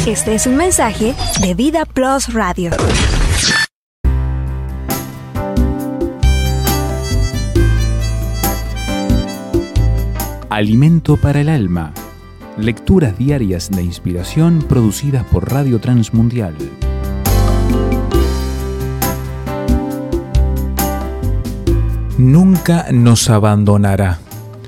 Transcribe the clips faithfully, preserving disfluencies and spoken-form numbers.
Este es un mensaje de Vida Plus Radio. Alimento para el alma. Lecturas diarias de inspiración producidas por Radio Transmundial. Nunca nos abandonará.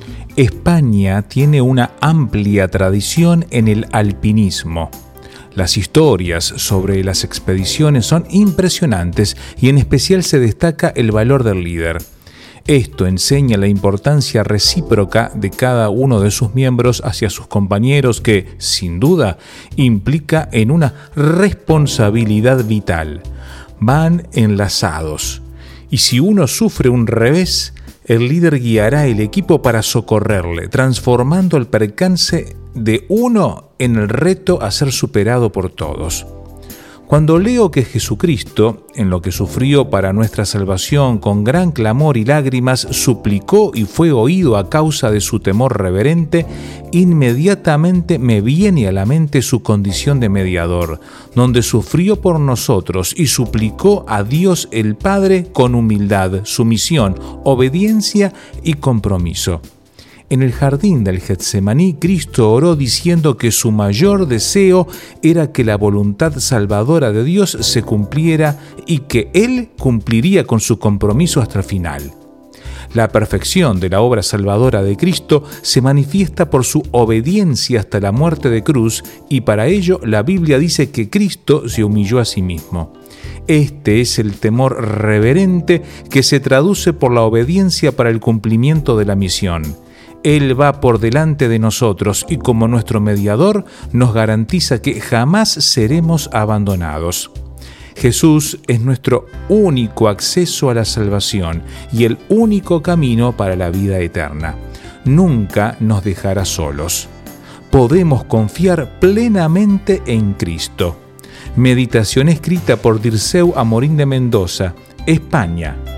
España tiene una amplia tradición en el alpinismo. Las historias sobre las expediciones son impresionantes y en especial se destaca el valor del líder. Esto enseña la importancia recíproca de cada uno de sus miembros hacia sus compañeros que, sin duda, implica en una responsabilidad vital. Van enlazados. Y si uno sufre un revés, el líder guiará el equipo para socorrerle, transformando el percance de uno en el reto a ser superado por todos. Cuando leo que Jesucristo, en lo que sufrió para nuestra salvación con gran clamor y lágrimas, suplicó y fue oído a causa de su temor reverente, inmediatamente me viene a la mente su condición de mediador, donde sufrió por nosotros y suplicó a Dios el Padre con humildad, sumisión, obediencia y compromiso. En el jardín del Getsemaní, Cristo oró diciendo que su mayor deseo era que la voluntad salvadora de Dios se cumpliera y que Él cumpliría con su compromiso hasta el final. La perfección de la obra salvadora de Cristo se manifiesta por su obediencia hasta la muerte de cruz y para ello la Biblia dice que Cristo se humilló a sí mismo. Este es el temor reverente que se traduce por la obediencia para el cumplimiento de la misión. Él va por delante de nosotros y como nuestro mediador nos garantiza que jamás seremos abandonados. Jesús es nuestro único acceso a la salvación y el único camino para la vida eterna. Nunca nos dejará solos. Podemos confiar plenamente en Cristo. Meditación escrita por Dirceu Amorín de Mendoza, España.